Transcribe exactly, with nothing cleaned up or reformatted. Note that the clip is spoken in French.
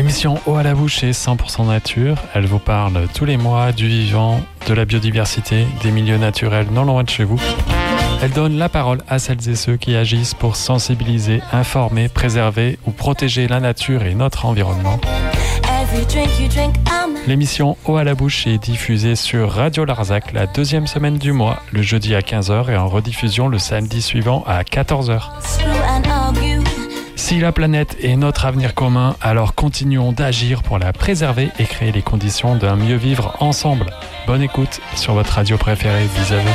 L'émission Eau à la bouche est cent pour cent nature. Elle vous parle tous les mois du vivant, de la biodiversité, des milieux naturels non loin de chez vous. Elle donne la parole à celles et ceux qui agissent pour sensibiliser, informer, préserver ou protéger la nature et notre environnement. L'émission Eau à la bouche est diffusée sur Radio Larzac la deuxième semaine du mois, le jeudi à quinze heures et en rediffusion le samedi suivant à quatorze heures. Si la planète est notre avenir commun, alors continuons d'agir pour la préserver et créer les conditions d'un mieux vivre ensemble. Bonne écoute sur votre radio préférée, bisous.